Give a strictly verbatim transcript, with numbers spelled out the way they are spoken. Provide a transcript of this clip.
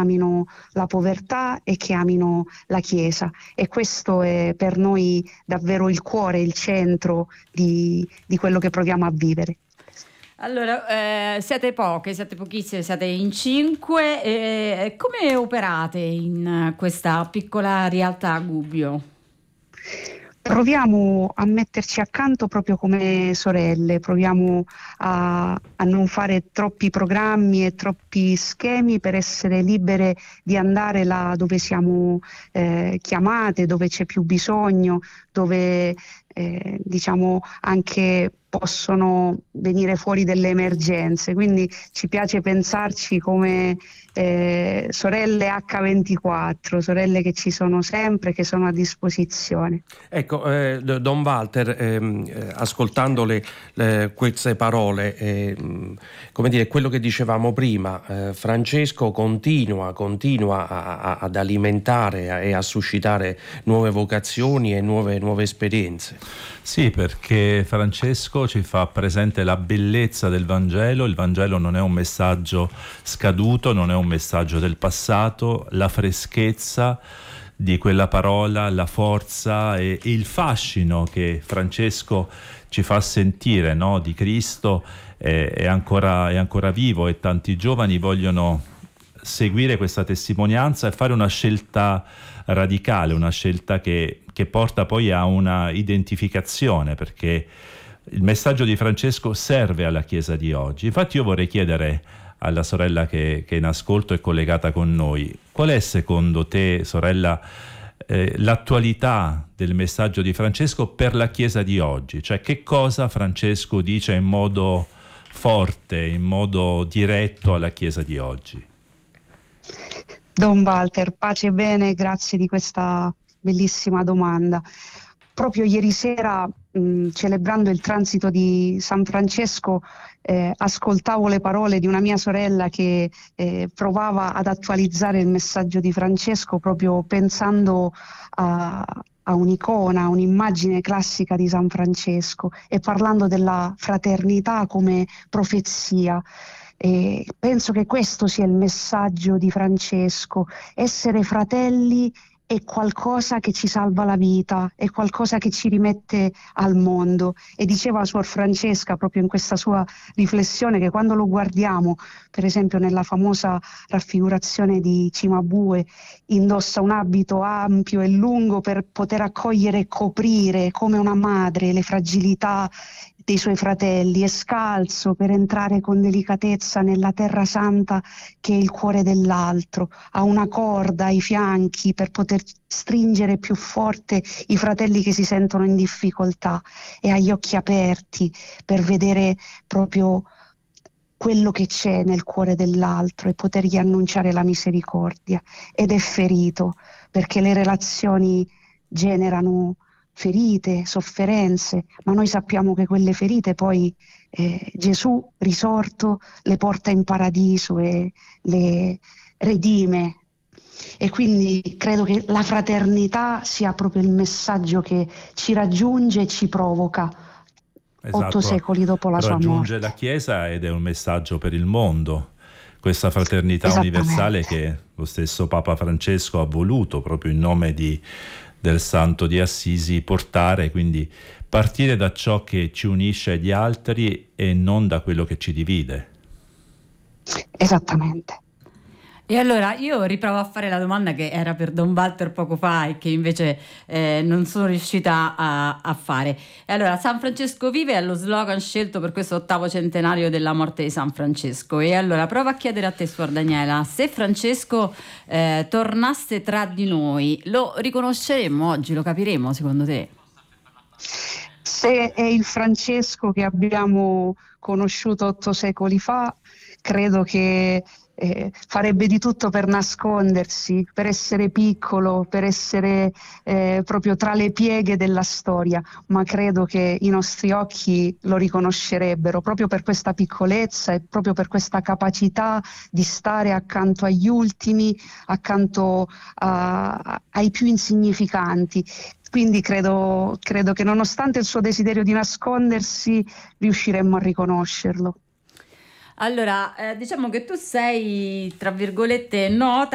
amino la povertà e che amino la Chiesa, e questo è per noi davvero il cuore, il centro di, di quello che proviamo a vivere. Allora, eh, siete poche, siete pochissime, siete in cinque. Eh, come operate in questa piccola realtà Gubbio? Proviamo a metterci accanto proprio come sorelle, proviamo a, a non fare troppi programmi e troppi schemi per essere libere di andare là dove siamo eh, chiamate, dove c'è più bisogno, dove eh, diciamo anche possono venire fuori delle emergenze. Quindi ci piace pensarci come eh, sorelle acca ventiquattro, sorelle che ci sono sempre, che sono a disposizione. Ecco, eh, Don Walter, ehm, eh, ascoltando le, le, queste parole, eh, come dire, quello che dicevamo prima, eh, Francesco continua, continua a, a, ad alimentare e a suscitare nuove vocazioni e nuove, nuove esperienze. Sì, perché Francesco ci fa presente la bellezza del Vangelo. Il Vangelo non è un messaggio scaduto, non è un messaggio del passato, la freschezza di quella parola, la forza e il fascino che Francesco ci fa sentire, no, di Cristo è, è, ancora, è ancora vivo, e tanti giovani vogliono seguire questa testimonianza e fare una scelta radicale, una scelta che, che porta poi a una identificazione, perché il messaggio di Francesco serve alla Chiesa di oggi. Infatti io vorrei chiedere alla sorella che, che è in ascolto e collegata con noi, qual è secondo te, sorella, eh, l'attualità del messaggio di Francesco per la Chiesa di oggi? Cioè, che cosa Francesco dice in modo forte, in modo diretto alla Chiesa di oggi? Don Walter, pace e bene, grazie di questa bellissima domanda. Proprio ieri sera, mh, celebrando il transito di San Francesco, eh, ascoltavo le parole di una mia sorella che eh, provava ad attualizzare il messaggio di Francesco proprio pensando a, a un'icona, a un'immagine classica di San Francesco, e parlando della fraternità come profezia. E penso che questo sia il messaggio di Francesco: essere fratelli è qualcosa che ci salva la vita, è qualcosa che ci rimette al mondo. E diceva Suor Francesca proprio in questa sua riflessione che quando lo guardiamo, per esempio nella famosa raffigurazione di Cimabue, indossa un abito ampio e lungo per poter accogliere e coprire come una madre le fragilità dei suoi fratelli, è scalzo per entrare con delicatezza nella terra santa che è il cuore dell'altro, ha una corda ai fianchi per poter stringere più forte i fratelli che si sentono in difficoltà, e ha gli occhi aperti per vedere proprio quello che c'è nel cuore dell'altro e potergli annunciare la misericordia. Ed è ferito perché le relazioni generano ferite, sofferenze, ma noi sappiamo che quelle ferite poi eh, Gesù risorto le porta in paradiso e le redime. E quindi credo che la fraternità sia proprio il messaggio che ci raggiunge e ci provoca. Esatto, otto secoli dopo la sua morte. Raggiunge la Chiesa ed è un messaggio per il mondo, questa fraternità universale che lo stesso Papa Francesco ha voluto proprio in nome di del Santo di Assisi portare, quindi partire da ciò che ci unisce agli altri e non da quello che ci divide. Esattamente. E allora io riprovo a fare la domanda che era per Don Walter poco fa e che invece eh, non sono riuscita a, a fare. E allora, San Francesco vive è lo slogan scelto per questo ottavo centenario della morte di San Francesco. E allora provo a chiedere a te, Suor Daniela, se Francesco eh, tornasse tra di noi, lo riconosceremmo oggi, lo capiremo secondo te? Se è il Francesco che abbiamo conosciuto otto secoli fa, credo che Eh, farebbe di tutto per nascondersi, per essere piccolo, per essere eh, proprio tra le pieghe della storia, ma credo che i nostri occhi lo riconoscerebbero proprio per questa piccolezza e proprio per questa capacità di stare accanto agli ultimi, accanto a, ai più insignificanti. Quindi credo, credo che nonostante il suo desiderio di nascondersi, riusciremmo a riconoscerlo. Allora, eh, diciamo che tu sei, tra virgolette, nota